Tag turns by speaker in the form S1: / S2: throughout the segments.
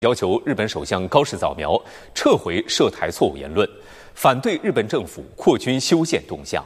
S1: 要求日本首相高市早苗撤回涉台错误言论，反对日本政府扩军修宪动向。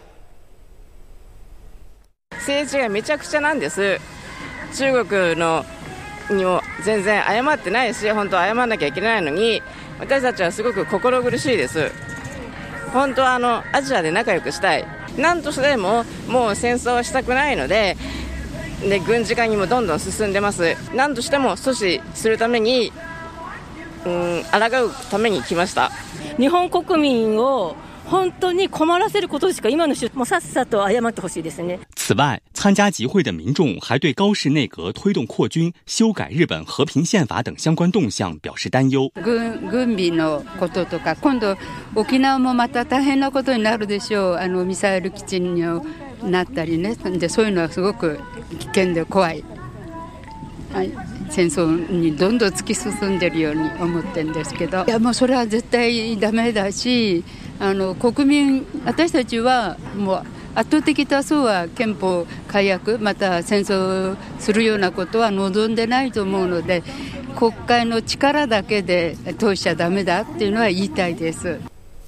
S2: 政治がめちゃくちゃなんです。中国のにも全然謝ってないし、本当謝らなきゃいけないのに、私たちはすごく心苦しいです。本当はアジアで仲良くしたい。何としてももう戦争はしたくないので、軍事化にもどんどん進んでます。何としても阻止するために。抗うために来ました。
S3: 日本国民を本当に困らせることしか今のもうさっさと謝ってほしいですね。
S4: 此外，参加集会的民众还对高市内阁推动扩军、修改日本和平宪法等相关動向表示担憂。
S5: 軍備のこととか、今度沖縄もまた大変なことになるでしょう。ミサイル基地になったりね。でそういうのはすごく危険で怖い。はい。戦争にどんどん突き進んでいるように思ってるんですけど、いやもうそれは絶対ダメだし、国民私たちはもう圧倒的多数は憲法改悪また戦争するようなことは望んでないと思うので、国会の力だけで通しちゃダメだっていうのは言いたいです。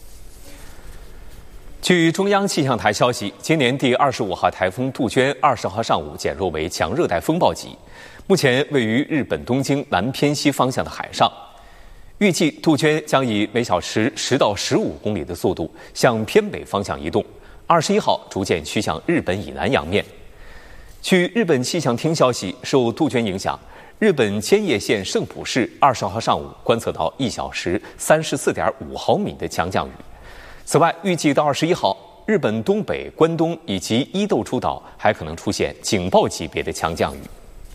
S1: 据中央气象台消息，今年第25号台风杜鹃20号上午减弱为强热带风暴级，目前位于日本东京南偏西方向的海上。预计杜鹃将以每小时10到15公里的速度向偏北方向移动，21号逐渐趋向日本以南洋面。据日本气象厅消息，受杜鹃影响，日本千叶县圣浦市20号上午观测到1小时34.5毫米的强降雨。此外，预计到21号，日本东北、关东以及伊豆诸岛还可能出现警报级别的强降雨。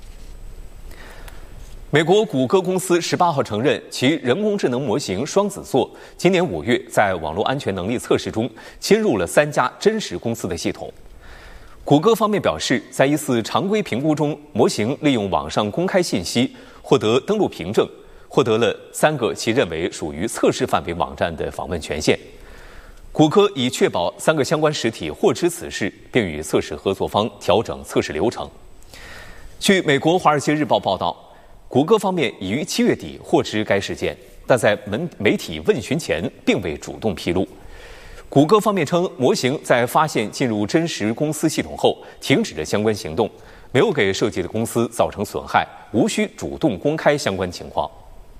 S1: 美国谷歌公司18号承认，其人工智能模型双子座今年5月在网络安全能力测试中侵入了3家真实公司的系统。谷歌方面表示，在一次常规评估中，模型利用网上公开信息获得登录凭证，获得了3个其认为属于测试范围网站的访问权限。谷歌已确保3个相关实体获知此事，并与测试合作方调整测试流程。据美国《华尔街日报》报道，谷歌方面已于7月底获知该事件，但在媒体问询前并未主动披露。谷歌方面称，模型在发现进入真实公司系统后，停止了相关行动，没有给涉及的公司造成损害，无需主动公开相关情况。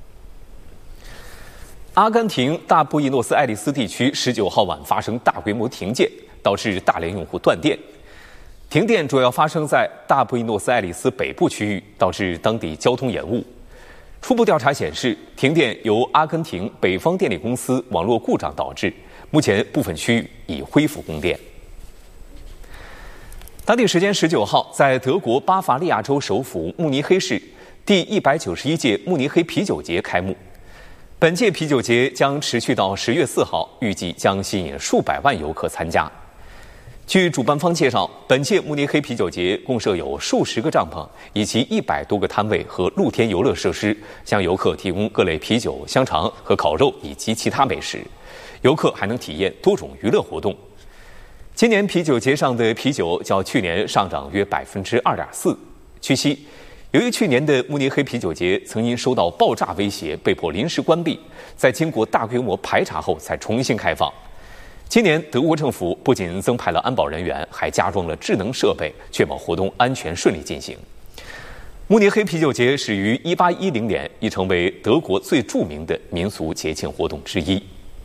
S1: 阿根廷大布宜诺斯艾利斯地区19号晚发生大规模停电，导致大量用户断电。停电主要发生在大布宜诺斯艾利斯北部区域，导致当地交通延误。初步调查显示，停电由阿根廷北方电力公司网络故障导致，目前部分区域已恢复供电。当地时间19号，在德国巴伐利亚州首府慕尼黑市，第191届慕尼黑啤酒节开幕。本届啤酒节将持续到10月4号，预计将吸引数百万游客参加。据主办方介绍，本届慕尼黑啤酒节共设有数十个帐篷以及100多个摊位和露天游乐设施，向游客提供各类啤酒、香肠和烤肉以及其他美食。游客还能体验多种娱乐活动。今年啤酒节上的啤酒较去年上涨约 2.4%。据悉，由于去年的慕尼黑啤酒节曾因收到爆炸威胁被迫临时关闭，在经过大规模排查后才重新开放。今年德国政府不仅增派了安保人员，还加装了智能设备，确保活动安全顺利进行。慕尼黑啤酒节始于1810年，已成为德国最著名的民俗节庆活动之一。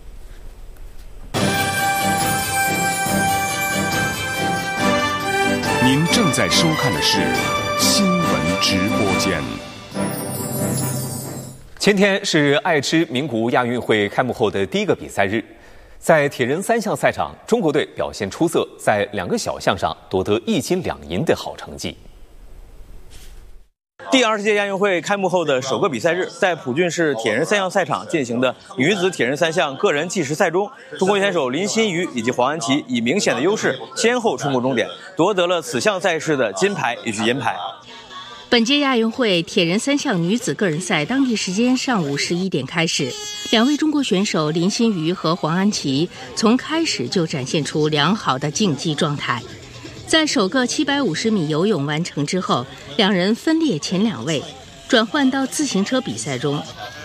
S6: 您正在收看的是新闻直播间。
S1: 前天是爱知名古屋亚运会开幕后的第一个比赛日，在铁人3项赛场，中国队表现出色，在2个小项上夺得1金2银的好成绩。
S7: 第20届亚运会开幕后的首个比赛日，在普郡市铁人3项赛场进行的女子铁人3项个人计时赛中，中国选手林心瑜以及黄安琪以明显的优势先后冲过终点，夺得了此项赛事的金牌以及银牌。
S8: 本届亚运会铁人3项女子个人赛当地时间上午11点开始，2位中国选手林心瑜和黄安琪从开始就展现出良好的竞技状态。在首个750米游泳完成之后，2人分列前2位。 转换到自行车比赛中。